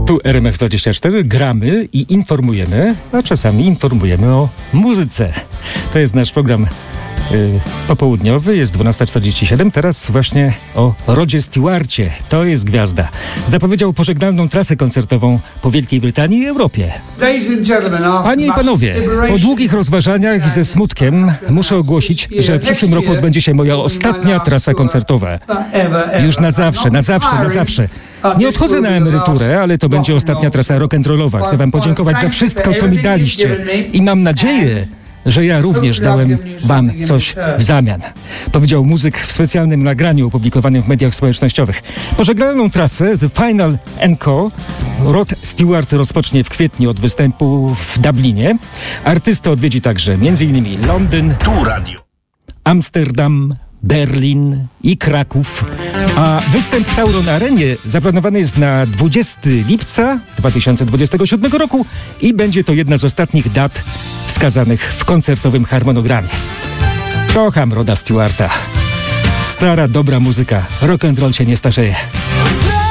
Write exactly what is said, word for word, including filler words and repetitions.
Tu R M F dwadzieścia cztery, gramy i informujemy, a czasami informujemy o muzyce. To jest nasz program yy, popołudniowy, jest dwunasta czterdzieści siedem. Teraz właśnie o Rodzie Stewarcie. To jest gwiazda. Zapowiedział pożegnalną trasę koncertową po Wielkiej Brytanii i Europie. Panie i panowie, po długich rozważaniach i ze smutkiem muszę ogłosić, że w przyszłym roku odbędzie się moja ostatnia trasa koncertowa. Już na zawsze, na zawsze, na zawsze. Nie odchodzę na emeryturę, ale to będzie ostatnia trasa rock'n'rollowa. Chcę wam podziękować za wszystko, co mi daliście. I mam nadzieję, że ja również dałem wam coś w zamian. Powiedział muzyk w specjalnym nagraniu opublikowanym w mediach społecznościowych. Pożegnalną trasę The Final Encore Rod Stewart rozpocznie w kwietniu od występu w Dublinie. Artysta odwiedzi także m.in. Londyn, Tu Radio, Amsterdam, Berlin i Kraków, a występ w Tauron Arenie zaplanowany jest na dwudziestego lipca dwa tysiące dwudziestego siódmego roku i będzie to jedna z ostatnich dat wskazanych w koncertowym harmonogramie. Kocham Roda Stewarta. Stara, dobra muzyka. Rock and roll się nie starzeje.